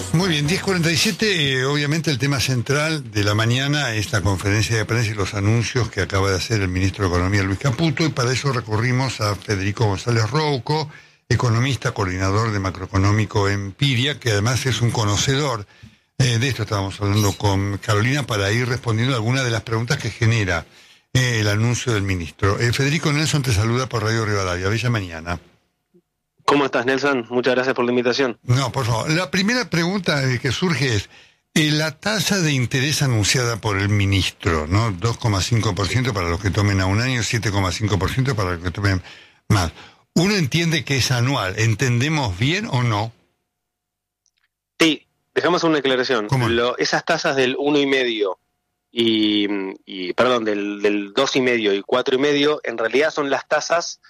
Muy bien, 10:47, obviamente el tema central de la mañana es la conferencia de prensa y los anuncios que acaba de hacer el ministro de Economía, Luis Caputo, y para eso recurrimos a Federico González Rouco, economista, coordinador de macroeconómico Empiria, que además es un conocedor. De esto estábamos hablando con Carolina para ir respondiendo a algunas de las preguntas que genera el anuncio del ministro. Federico, Nelson te saluda por Radio Rivadavia. Bella mañana. ¿Cómo estás, Nelson? Muchas gracias por la invitación. No, por favor. La primera pregunta que surge es, la tasa de interés anunciada por el ministro, ¿no? 2,5% para los que tomen a un año, 7,5% para los que tomen más. Uno entiende que es anual. ¿Entendemos bien o no? Sí, dejamos una aclaración. ¿Cómo? Esas tasas del 1,5 y perdón, del 2,5 y 4,5, en realidad son las tasas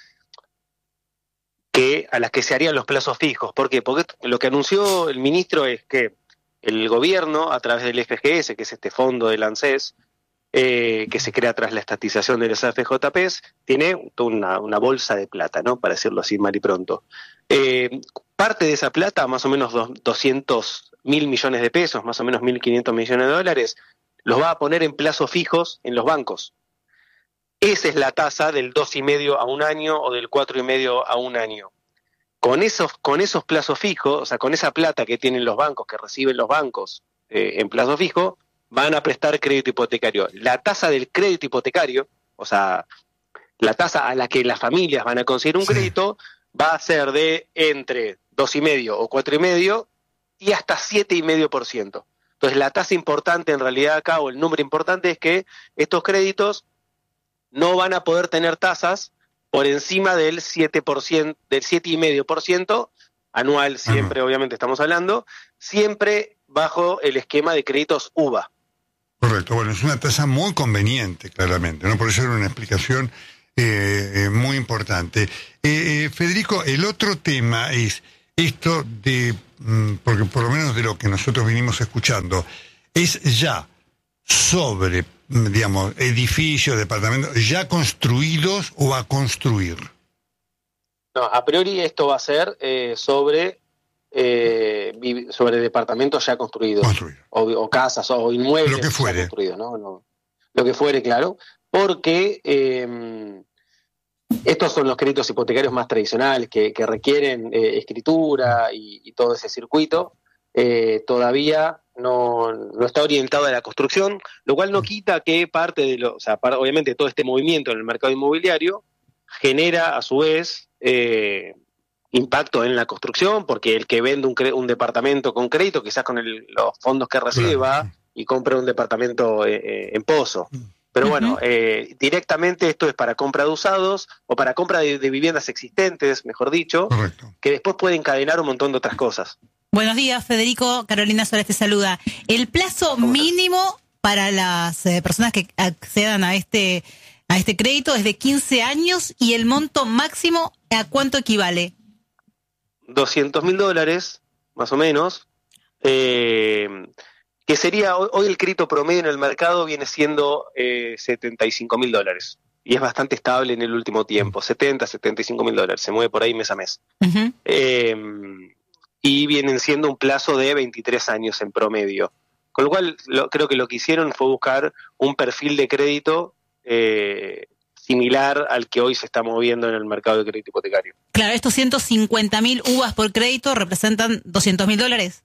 a las que se harían los plazos fijos. ¿Por qué? Porque lo que anunció el ministro es que el gobierno, a través del FGS, que es este fondo del ANSES, que se crea tras la estatización de los AFJPs, tiene toda una bolsa de plata, ¿no? Para decirlo así mal y pronto. Parte de esa plata, más o menos 200.000 millones de pesos, más o menos 1.500 millones de dólares, los va a poner en plazos fijos en los bancos. Esa es la tasa del 2,5 a un año o del 4,5 a un año. Con esos plazos fijos, o sea, con esa plata que tienen los bancos, que reciben los bancos en plazo fijo, van a prestar crédito hipotecario. La tasa del crédito hipotecario, o sea, la tasa a la que las familias van a conseguir un crédito, va a ser de entre 2,5 o 4,5 y hasta 7,5%. Entonces, la tasa importante en realidad acá, o el número importante, es que estos créditos no van a poder tener tasas por encima del 7%, del 7,5% anual, siempre, obviamente estamos hablando, siempre bajo el esquema de créditos UVA. Correcto, bueno, es una tasa muy conveniente, claramente, ¿no? Por eso era una explicación muy importante. Federico, el otro tema es esto de, porque por lo menos de lo que nosotros vinimos escuchando, es ya sobre, digamos, edificios, departamentos ya construidos o a construir. No, a priori esto va a ser sobre departamentos ya construidos. O casas o inmuebles lo que fuere. Ya construidos, ¿no? Lo que fuere, claro, porque estos son los créditos hipotecarios más tradicionales que requieren escritura y todo ese circuito. Todavía no está orientado a la construcción, lo cual no quita que parte de obviamente todo este movimiento en el mercado inmobiliario genera a su vez impacto en la construcción, porque el que vende un departamento con crédito, quizás con los fondos que recibe, va y compra un departamento en Pozo. Pero bueno, directamente esto es para compra de usados o para compra de viviendas existentes, mejor dicho, que después puede encadenar un montón de otras cosas. Buenos días, Federico. Carolina Suárez te saluda. El plazo mínimo para las personas que accedan a este crédito es de 15 años y el monto máximo, ¿a cuánto equivale? $200.000, más o menos, que sería, hoy el crédito promedio en el mercado viene siendo $75.000, y es bastante estable en el último tiempo, $75.000, se mueve por ahí mes a mes. Y vienen siendo un plazo de 23 años en promedio. Con lo cual, creo que lo que hicieron fue buscar un perfil de crédito similar al que hoy se está moviendo en el mercado de crédito hipotecario. Claro, estos 150.000 UVAs por crédito representan $200.000.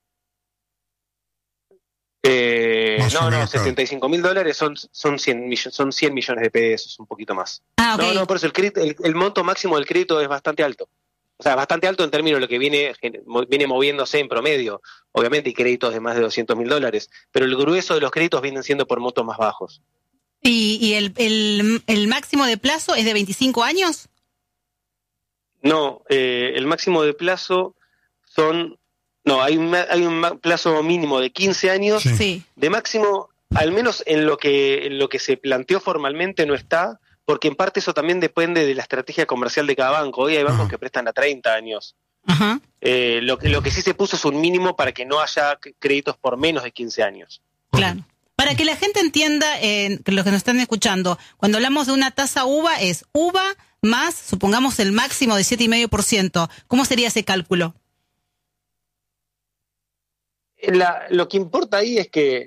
No, $75.000 son 100 millones de pesos, un poquito más. Okay. No, por eso el monto máximo del crédito es bastante alto. O sea, bastante alto en términos de lo que viene moviéndose en promedio. Obviamente hay créditos de más de $200.000, pero el grueso de los créditos vienen siendo por montos más bajos. ¿Y el máximo de plazo es de 25 años? No, el máximo de plazo hay un plazo mínimo de 15 años. Sí. De máximo, al menos en lo que se planteó formalmente no está, porque en parte eso también depende de la estrategia comercial de cada banco. Hoy hay bancos que prestan a 30 años. Lo que sí se puso es un mínimo para que no haya créditos por menos de 15 años. Claro. Para que la gente entienda, los que nos están escuchando, cuando hablamos de una tasa UVA, es UVA más, supongamos, el máximo de 7,5%. ¿Cómo sería ese cálculo? lo que importa ahí es que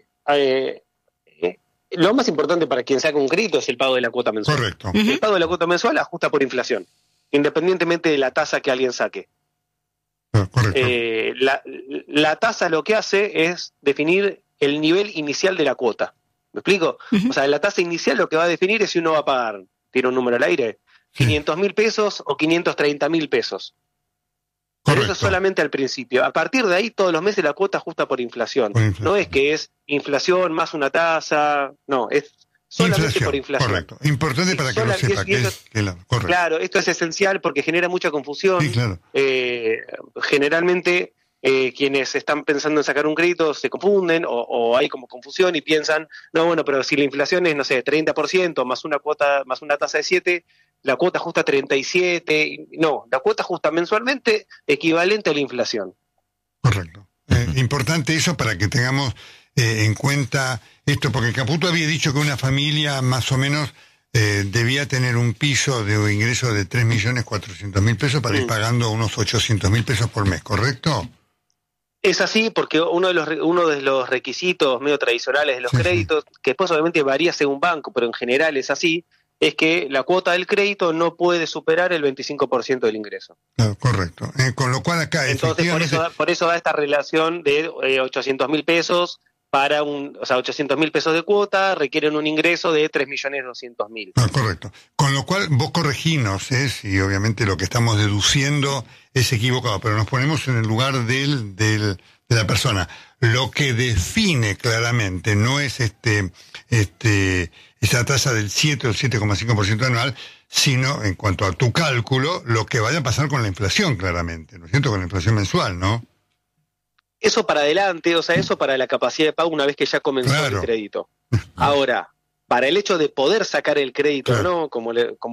lo más importante para quien saca un crédito es el pago de la cuota mensual. Correcto. El pago de la cuota mensual ajusta por inflación, independientemente de la tasa que alguien saque. Correcto. La tasa lo que hace es definir el nivel inicial de la cuota. ¿Me explico? O sea, la tasa inicial lo que va a definir es si uno va a pagar, tiene un número al aire, 500.000 pesos o 530.000 pesos. Pero eso es solamente al principio. A partir de ahí, todos los meses la cuota ajusta por inflación. No es que es inflación más una tasa, no, es solamente por inflación. Correcto. Importante para que lo sepa. Correcto. Claro, esto es esencial porque genera mucha confusión. Sí, claro. Generalmente quienes están pensando en sacar un crédito se confunden o hay como confusión y piensan, no, bueno, pero si la inflación es, no sé, 30% más una cuota, más una tasa de 7%, la cuota ajusta 37%. No, la cuota ajusta mensualmente equivalente a la inflación. Correcto. Importante eso para que tengamos en cuenta esto, porque Caputo había dicho que una familia más o menos debía tener un piso de ingreso de 3.400.000 pesos para ir pagando unos 800.000 pesos por mes, ¿correcto? Es así porque uno de los requisitos medio tradicionales de los créditos, que después obviamente varía según banco, pero en general es así, es que la cuota del crédito no puede superar el 25% del ingreso. Correcto. Con lo cual acá entonces por eso da esta relación de 800.000 pesos para 800.000 pesos de cuota requieren un ingreso de 3.200.000. Correcto. Con lo cual vos correginos, si obviamente lo que estamos deduciendo es equivocado, pero nos ponemos en el lugar de la persona. Lo que define claramente no es esa tasa del 7 o 7,5% anual, sino en cuanto a tu cálculo, lo que vaya a pasar con la inflación, claramente, ¿no es cierto? Con la inflación mensual, ¿no? Eso para adelante, o sea, eso para la capacidad de pago una vez que ya comenzó el crédito. Ahora, para el hecho de poder sacar el crédito, ¿no? Como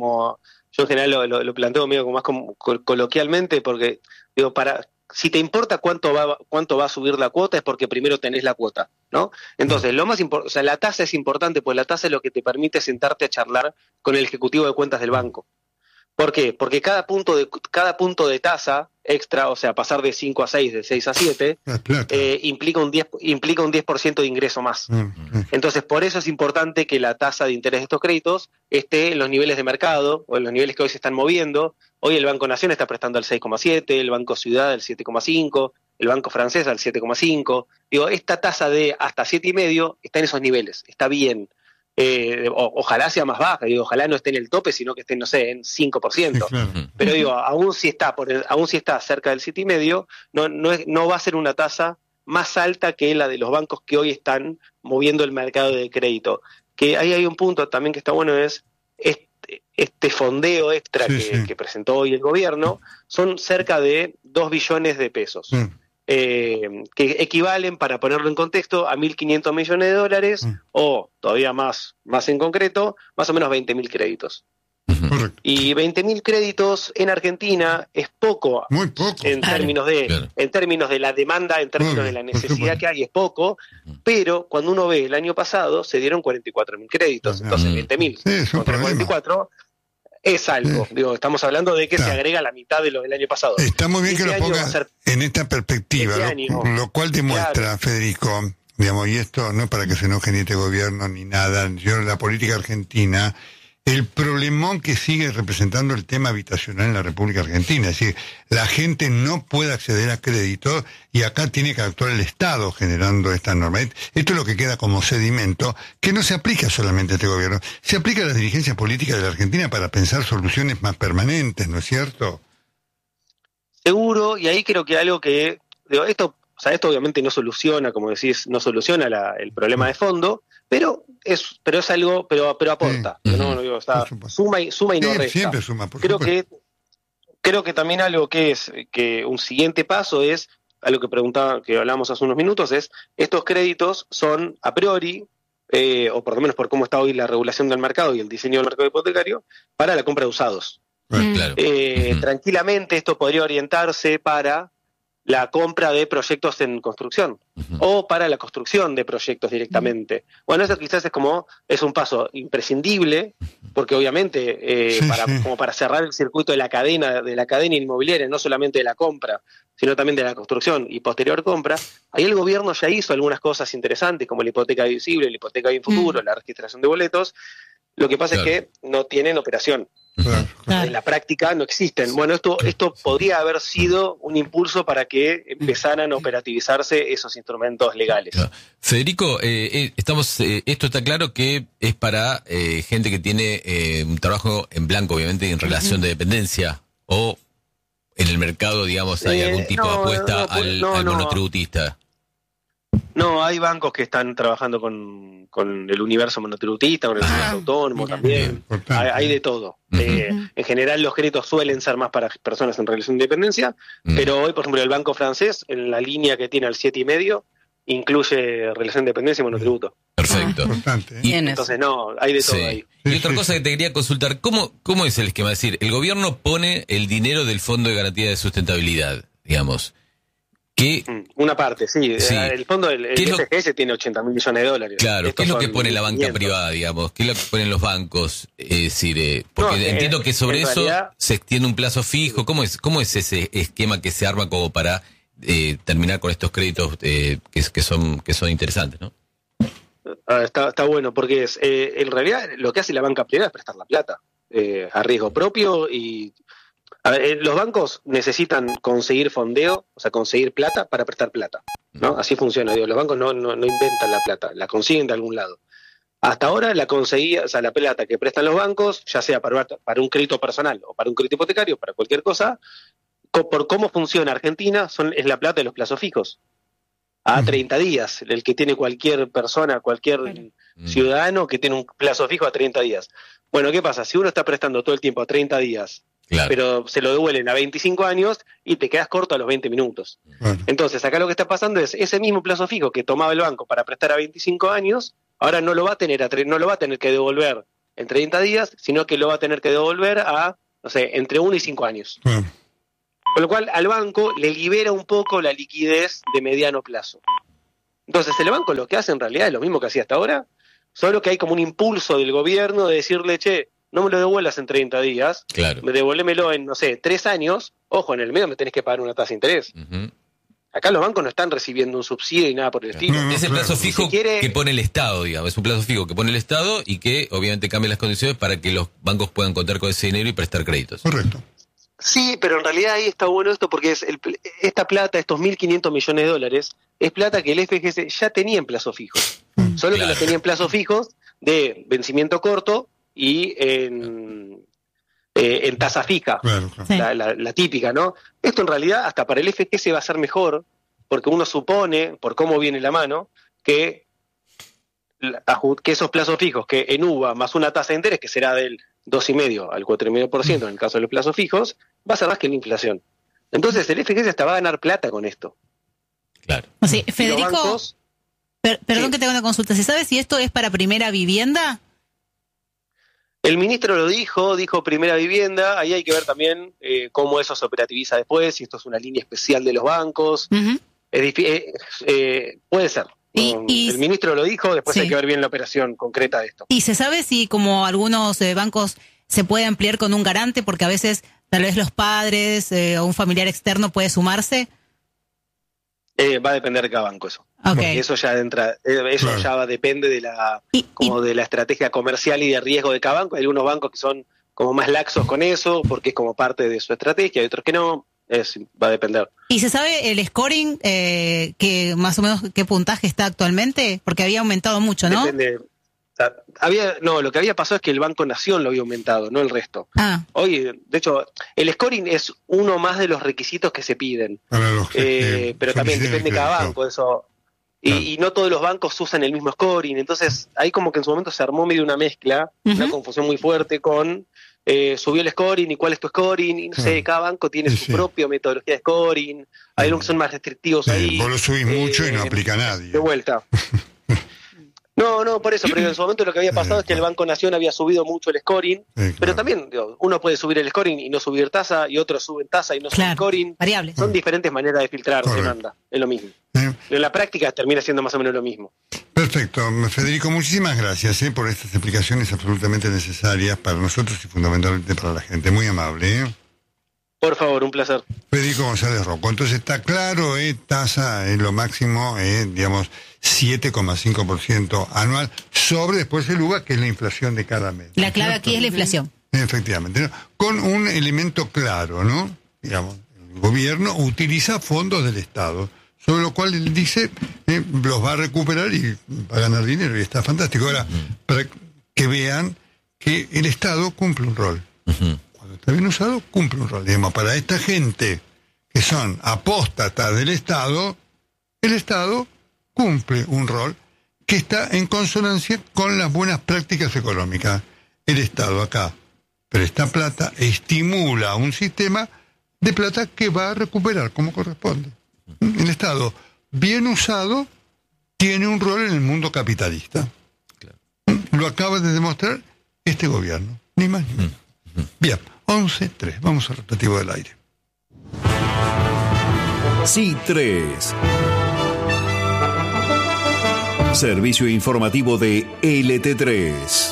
yo en general lo planteo medio más coloquialmente, porque digo, si te importa cuánto va a subir la cuota es porque primero tenés la cuota, ¿no? Entonces, lo más importante, o sea, la tasa es importante, pues la tasa es lo que te permite sentarte a charlar con el ejecutivo de cuentas del banco. ¿Por qué? Porque cada punto de tasa extra, o sea, pasar de 5 a 6, de 6 a 7, implica un 10% de ingreso más. Entonces, por eso es importante que la tasa de interés de estos créditos esté en los niveles de mercado, o en los niveles que hoy se están moviendo. Hoy el Banco Nación está prestando al 6,7, el Banco Ciudad al 7,5, el Banco Francés al 7,5. Digo, esta tasa de hasta 7,5 está en esos niveles, está bien. Ojalá sea más baja, digo, ojalá no esté en el tope, sino que esté, no sé, en 5%. Sí, claro. Pero digo, aún si está cerca del 7,5, no va a ser una tasa más alta que la de los bancos que hoy están moviendo el mercado de crédito. Que ahí hay un punto también que está bueno, es este fondeo extra que presentó hoy el gobierno, son cerca de 2 billones de pesos. Que equivalen, para ponerlo en contexto, a 1.500 millones de dólares o, todavía más en concreto, más o menos 20.000 créditos. Y 20.000 créditos en Argentina es poco. Muy poco. En términos de la demanda, en términos de la necesidad que hay, es poco, pero cuando uno ve el año pasado se dieron 44.000 créditos, entonces 20.000 contra 44 es algo. Digo, estamos hablando de que se agrega la mitad de lo del año pasado. Está muy bien que lo pongas en esta perspectiva, lo cual demuestra, Federico, digamos, y esto no es para que se enoje ni este gobierno ni nada, yo la política argentina, el problemón que sigue representando el tema habitacional en la República Argentina, es decir, la gente no puede acceder a crédito y acá tiene que actuar el Estado generando esta norma. Esto es lo que queda como sedimento, que no se aplica solamente a este gobierno, se aplica a las dirigencias políticas de la Argentina para pensar soluciones más permanentes, ¿no es cierto? Seguro, y ahí creo que algo que, digo, esto obviamente no soluciona, como decís, no soluciona el problema de fondo, pero es algo, pero aporta. No digo, suma y no resta. Siempre suma, creo que también algo que un siguiente paso es algo que hablamos hace unos minutos, es estos créditos son a priori, o por lo menos por cómo está hoy la regulación del mercado y el diseño del mercado hipotecario, para la compra de usados. Tranquilamente esto podría orientarse para la compra de proyectos en construcción o para la construcción de proyectos directamente. Bueno, eso quizás es un paso imprescindible, porque obviamente como para cerrar el circuito de la cadena inmobiliaria, no solamente de la compra, sino también de la construcción y posterior compra, ahí el gobierno ya hizo algunas cosas interesantes, como la hipoteca visible, la hipoteca de futuro, la registración de boletos. Lo que pasa es que no tienen operación. En la práctica no existen. Bueno, esto podría haber sido un impulso para que empezaran a operativizarse esos instrumentos legales. Federico, esto está claro que es para gente que tiene un trabajo en blanco, obviamente, en relación de dependencia, o en el mercado, digamos, hay algún tipo de apuesta al monotributista. No, hay bancos que están trabajando con el universo monotributista, con el universo autónomo también. Hay de todo. En general los créditos suelen ser más para personas en relación de dependencia, pero hoy, por ejemplo, el banco francés, en la línea que tiene al 7,5, incluye relación de dependencia y monotributo. Perfecto. Y entonces hay de todo ahí. Y otra cosa que te quería consultar, ¿cómo es el esquema? Es decir, el gobierno pone el dinero del Fondo de Garantía de Sustentabilidad, digamos. Una parte, sí. El fondo del FGS tiene 80.000 millones de dólares. Claro, ¿qué es lo que pone la banca privada, digamos? ¿Qué es lo que ponen los bancos? Es decir, porque entiendo que sobre eso realidad, se extiende un plazo fijo. ¿Cómo es ese esquema que se arma como para terminar con estos créditos que son interesantes, ¿no? Está bueno, porque en realidad lo que hace la banca privada es prestar la plata a riesgo propio y... A ver, los bancos necesitan conseguir fondeo, o sea, conseguir plata para prestar plata, ¿no? Así funciona, los bancos no inventan la plata, la consiguen de algún lado. Hasta ahora la plata que prestan los bancos, ya sea para un crédito personal o para un crédito hipotecario, para cualquier cosa, por cómo funciona Argentina, es la plata de los plazos fijos. A 30 días, el que tiene cualquier persona, cualquier ciudadano que tiene un plazo fijo a 30 días. Bueno, ¿qué pasa? Si uno está prestando todo el tiempo a 30 días, claro, pero se lo devuelven a 25 años y te quedas corto a los 20 minutos. Bueno. Entonces, acá lo que está pasando es ese mismo plazo fijo que tomaba el banco para prestar a 25 años, ahora no lo va a tener que devolver en 30 días, sino que lo va a tener que devolver a, no sé, entre 1 y 5 años. Bueno. Con lo cual, al banco le libera un poco la liquidez de mediano plazo. Entonces, el banco lo que hace en realidad es lo mismo que hacía hasta ahora, solo que hay como un impulso del gobierno de decirle, che, no me lo devuelvas en 30 días, claro, devuélvemelo en, 3 años, ojo, en el medio me tenés que pagar una tasa de interés. Acá los bancos no están recibiendo un subsidio y nada por el estilo. Es el plazo fijo que pone el Estado, digamos, es un plazo fijo que pone el Estado y que obviamente cambia las condiciones para que los bancos puedan contar con ese dinero y prestar créditos. Correcto. Sí, pero en realidad ahí está bueno esto porque esta plata, estos 1.500 millones de dólares, es plata que el FGS ya tenía en plazo fijo. Solo que los tenía en plazos fijos de vencimiento corto y en tasa fija, la típica, ¿no? Esto en realidad hasta para el FGS va a ser mejor, porque uno supone, por cómo viene la mano, que esos plazos fijos, que en UVA más una tasa de interés que será del 2,5 al 4,5% en el caso de los plazos fijos, va a ser más que la inflación. Entonces el FGS hasta va a ganar plata con esto. Claro. O sea, Federico, perdón que te haga una consulta, ¿se sabe si esto es para primera vivienda? El ministro lo dijo primera vivienda, ahí hay que ver también cómo eso se operativiza después, si esto es una línea especial de los bancos, puede ser. El ministro lo dijo, después hay que ver bien la operación concreta de esto. ¿Y se sabe si como algunos bancos se puede ampliar con un garante, porque a veces tal vez los padres o un familiar externo puede sumarse? Va a depender de cada banco eso. Porque eso ya depende de la estrategia comercial y de riesgo de cada banco. Hay algunos bancos que son como más laxos con eso, porque es como parte de su estrategia, hay otros que no, va a depender. ¿Y se sabe el scoring, que más o menos qué puntaje está actualmente? Porque había aumentado mucho, ¿no? Depende. O sea, lo que había pasado es que el Banco Nación lo había aumentado, no el resto. Hoy, de hecho, el scoring es uno más de los requisitos que se piden. Pero también depende de cada banco, eso. Y no todos los bancos usan el mismo scoring, entonces ahí como que en su momento se armó medio una mezcla, una confusión muy fuerte con subió el scoring y cuál es tu scoring, y no sé, cada banco tiene su propia metodología de scoring, hay algunos que son más restrictivos ahí. Vos lo subís mucho y no aplica a nadie. De vuelta. No, por eso, pero en su momento lo que había pasado es que el Banco Nación había subido mucho el scoring, pero también uno puede subir el scoring y no subir tasa, y otros suben tasa y no suben scoring. Variable. Son diferentes maneras de filtrar, Fernanda, es lo mismo. Pero en la práctica termina siendo más o menos lo mismo. Perfecto. Federico, muchísimas gracias por estas explicaciones absolutamente necesarias para nosotros y fundamentalmente para la gente. Muy amable. Por favor, un placer. Federico González Rocco. Entonces está claro, tasa es lo máximo, digamos, 7,5% anual, sobre después el UVA, que es la inflación de cada mes. La clave aquí es la inflación. Efectivamente, ¿no? Con un elemento claro, ¿no? Digamos, el gobierno utiliza fondos del Estado, sobre lo cual él dice, los va a recuperar y va a ganar dinero, y está fantástico. Ahora, para que vean que el Estado cumple un rol. Cuando está bien usado, cumple un rol. Digamos, para esta gente que son apóstatas del Estado, el Estado cumple un rol que está en consonancia con las buenas prácticas económicas. El Estado acá presta plata, estimula un sistema de plata que va a recuperar como corresponde. El Estado, bien usado, tiene un rol en el mundo capitalista. Lo acaba de demostrar este gobierno, ni más ni menos. Bien, 11:03, vamos al rotativo del aire. Sí, 3. Servicio informativo de LT3.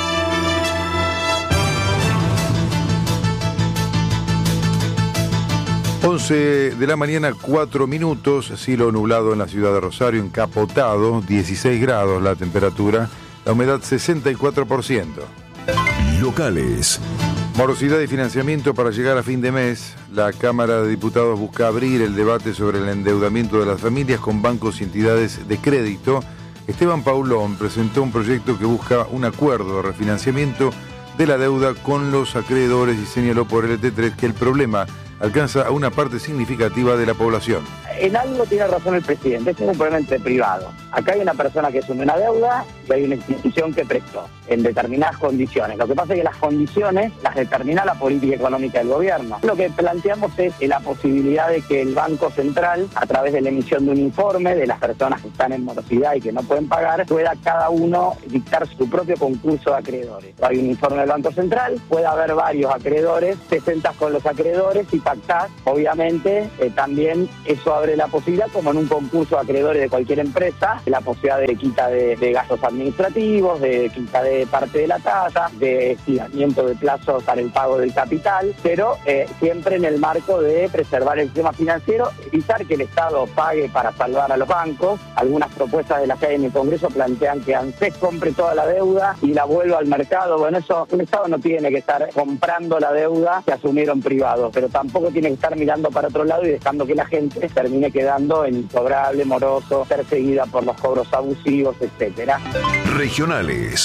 De la mañana, 4 minutos, cielo nublado en la ciudad de Rosario, encapotado, 16 grados la temperatura, la humedad 64%. Locales. Morosidad y financiamiento para llegar a fin de mes. La Cámara de Diputados busca abrir el debate sobre el endeudamiento de las familias con bancos y entidades de crédito. Esteban Paulón presentó un proyecto que busca un acuerdo de refinanciamiento de la deuda con los acreedores y señaló por LT3 que el problema alcanza a una parte significativa de la población. En algo tiene razón el presidente, este es un problema entre privados. Acá hay una persona que asume una deuda y hay una institución que prestó en determinadas condiciones. Lo que pasa es que las condiciones las determina la política económica del gobierno. Lo que planteamos es la posibilidad de que el Banco Central, a través de la emisión de un informe de las personas que están en morosidad y que no pueden pagar, pueda cada uno dictar su propio concurso de acreedores. Hay un informe del Banco Central, puede haber varios acreedores, te sentás con los acreedores y pactás. Obviamente, también eso abre la posibilidad, como en un concurso de acreedores de cualquier empresa, la posibilidad de quita de gastos administrativos, de quita de parte de la tasa, de estiramiento de plazos para el pago del capital, pero siempre en el marco de preservar el sistema financiero, evitar que el Estado pague para salvar a los bancos. Algunas propuestas de las que hay en el Congreso plantean que ANSES compre toda la deuda y la vuelva al mercado. Bueno, eso, un Estado no tiene que estar comprando la deuda que asumieron privados, pero tampoco tiene que estar mirando para otro lado y dejando que la gente termine quedando en incobrable, moroso, perseguida por los cobros abusivos, etcétera. Regionales.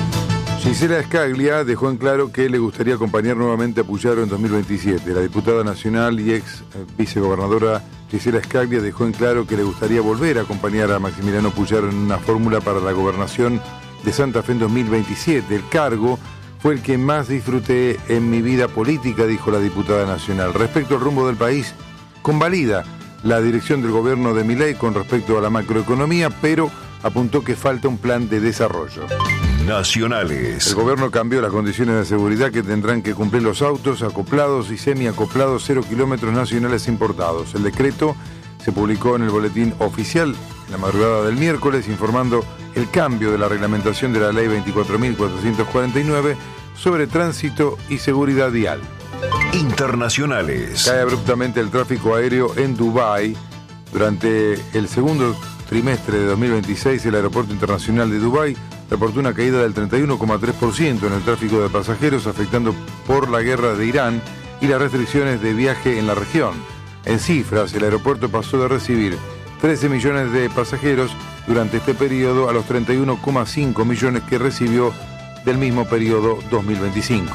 Gisela Scaglia dejó en claro que le gustaría acompañar nuevamente a Puyaro en 2027. La diputada nacional y ex vicegobernadora Gisela Scaglia dejó en claro que le gustaría volver a acompañar a Maximiliano Puyaro en una fórmula para la gobernación de Santa Fe en 2027. El cargo fue el que más disfruté en mi vida política, dijo la diputada nacional. Respecto al rumbo del país, convalida la dirección del gobierno de Milei con respecto a la macroeconomía, pero apuntó que falta un plan de desarrollo. Nacionales. El gobierno cambió las condiciones de seguridad que tendrán que cumplir los autos acoplados y semiacoplados 0 kilómetros nacionales importados. El decreto se publicó en el boletín oficial en la madrugada del miércoles, informando el cambio de la reglamentación de la ley 24.449 sobre tránsito y seguridad vial. Internacionales. Cae abruptamente el tráfico aéreo en Dubái. Durante el segundo trimestre de 2026, el Aeropuerto Internacional de Dubái reportó una caída del 31,3% en el tráfico de pasajeros, afectando por la guerra de Irán y las restricciones de viaje en la región. En cifras, el aeropuerto pasó de recibir 13 millones de pasajeros durante este periodo a los 31,5 millones que recibió del mismo periodo 2025.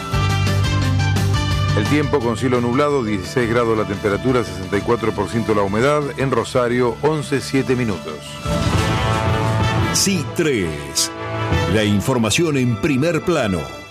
El tiempo con cielo nublado, 16 grados la temperatura, 64% la humedad. En Rosario, 11:07 minutos. Sí 3. La información en primer plano.